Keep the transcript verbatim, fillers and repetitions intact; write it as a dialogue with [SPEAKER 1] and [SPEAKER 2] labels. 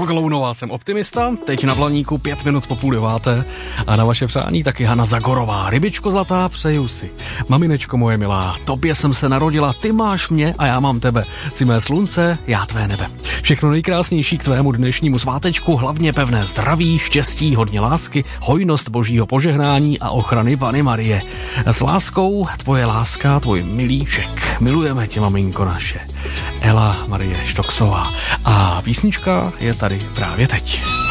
[SPEAKER 1] Klounová, jsem optimista, teď na Blaníku pět minut po půl deváté a na vaše přání taky Hana Zagorová. Rybičko zlatá, přeju si. Maminečko moje milá, tobě jsem se narodila, ty máš mě a já mám tebe. Jsi mé slunce, já tvé nebe. Všechno nejkrásnější k tvému dnešnímu svátečku, hlavně pevné zdraví, štěstí, hodně lásky, hojnost božího požehnání a ochrany Panny Marie. S láskou tvoje láska, tvoj milíček. Milujeme tě, maminko naše. Ela Marie Štoksová. A písnička je tady právě teď.